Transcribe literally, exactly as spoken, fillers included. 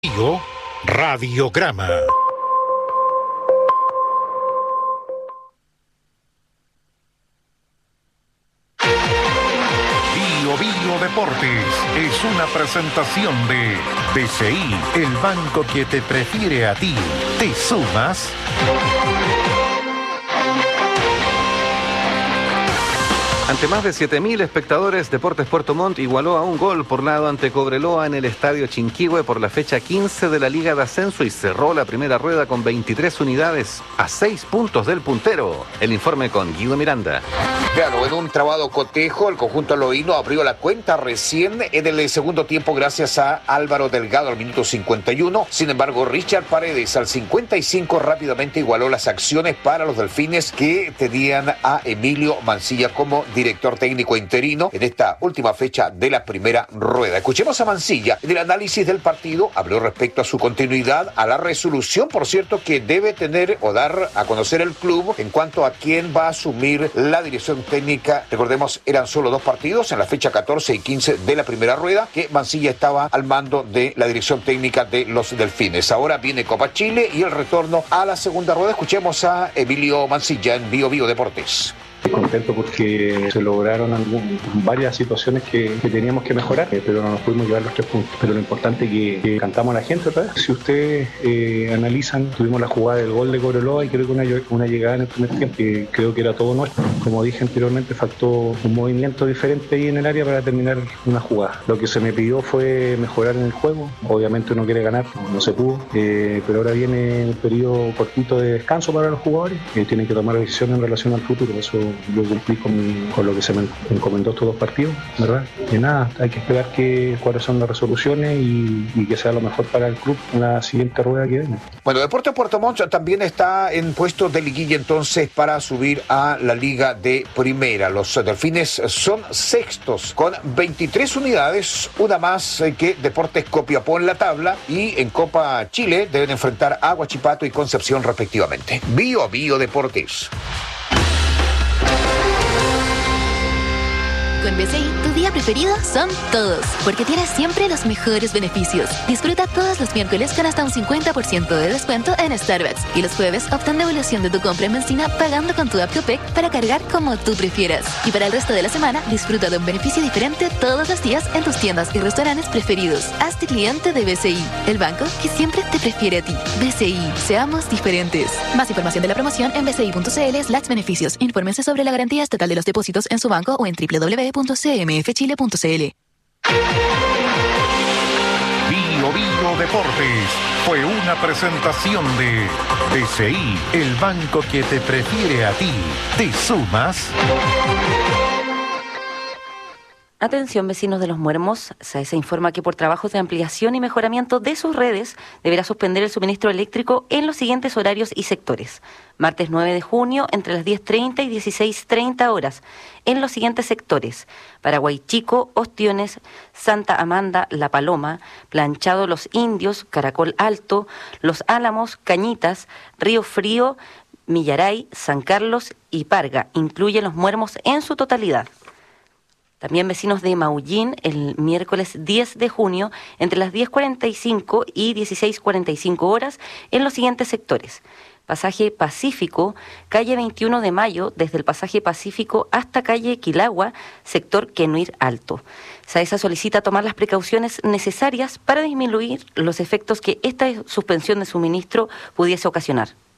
Bio Radiograma. Bio Bio Deportes es una presentación de B C I, el banco que te prefiere a ti. ¿Te sumas? Ante más de siete mil espectadores, Deportes Puerto Montt igualó a un gol por lado ante Cobreloa en el Estadio Chinquihue por la fecha quince de la Liga de Ascenso y cerró la primera rueda con veintitrés unidades a seis puntos del puntero. El informe con Guido Miranda. Claro, en un trabado cotejo, el conjunto aloíno abrió la cuenta recién en el segundo tiempo gracias a Álvaro Delgado al minuto cincuenta y uno. Sin embargo, Richard Paredes al cincuenta y cinco rápidamente igualó las acciones para los delfines que tenían a Emilio Mancilla como director técnico interino en esta última fecha de la primera rueda. Escuchemos a Mancilla en el análisis del partido. Habló respecto a su continuidad, a la resolución, por cierto, que debe tener o dar a conocer el club en cuanto a quién va a asumir la dirección técnica. Recordemos, eran solo dos partidos en la fecha catorce y quince de la primera rueda que Mancilla estaba al mando de la dirección técnica de los delfines. Ahora viene Copa Chile y el retorno a la segunda rueda. Escuchemos a Emilio Mancilla en Bio Bio Deportes. Contento porque se lograron algún, varias situaciones que, que teníamos que mejorar, eh, pero no nos pudimos llevar los tres puntos. Pero lo importante es que, que cantamos a la gente otra vez. Si ustedes eh, analizan, tuvimos la jugada del gol de Cobreloa y creo que una, una llegada en el primer tiempo, que creo que era todo nuestro. Como dije anteriormente, faltó un movimiento diferente ahí en el área para terminar una jugada. Lo que se me pidió fue mejorar en el juego. Obviamente uno quiere ganar, no se pudo, eh, pero ahora viene un periodo cortito de descanso para los jugadores, que tienen que tomar decisiones en relación al futuro. Eso yo cumplí con, con lo que se me encomendó estos dos partidos, ¿verdad? Y nada, hay que esperar que, cuáles son las resoluciones y, y que sea lo mejor para el club en la siguiente rueda que viene. Bueno, Deportes Puerto Montt también está en puesto de liguilla entonces para subir a la Liga de Primera. Los delfines son sextos con veintitrés unidades, una más que Deportes Copiapó en la tabla, y en Copa Chile deben enfrentar a Huachipato y Concepción respectivamente. Bio Bio Deportes. Con B C I, tu día preferido son todos, porque tienes siempre los mejores beneficios. Disfruta todos los miércoles con hasta un cincuenta por ciento de descuento en Starbucks. Y los jueves obtén devolución de tu compra en benzina pagando con tu app Copec para cargar como tú prefieras. Y para el resto de la semana, disfruta de un beneficio diferente todos los días en tus tiendas y restaurantes preferidos. Hazte cliente de B C I, el banco que siempre te prefiere a ti. B C I, seamos diferentes. Más información de la promoción en bci.cl slash beneficios. Infórmense sobre la garantía estatal de los depósitos en su banco o en doble u doble u doble u punto c m f chile punto c l. Bio Bio Deportes fue una presentación de B C I, el banco que te prefiere a ti. ¿Te sumas? Atención, vecinos de Los Muermos. SAESA informa que por trabajos de ampliación y mejoramiento de sus redes deberá suspender el suministro eléctrico en los siguientes horarios y sectores. Martes nueve de junio entre las diez treinta y dieciséis treinta horas en los siguientes sectores: Paraguay Chico, Ostiones, Santa Amanda, La Paloma, Planchado Los Indios, Caracol Alto, Los Álamos, Cañitas, Río Frío, Millaray, San Carlos y Parga. Incluye Los Muermos en su totalidad. También vecinos de Maullín, el miércoles diez de junio, entre las diez cuarenta y cinco y dieciséis cuarenta y cinco horas, en los siguientes sectores: Pasaje Pacífico, calle veintiuno de mayo, desde el Pasaje Pacífico hasta calle Quilagua, sector Quenuir Alto. SAESA solicita tomar las precauciones necesarias para disminuir los efectos que esta suspensión de suministro pudiese ocasionar.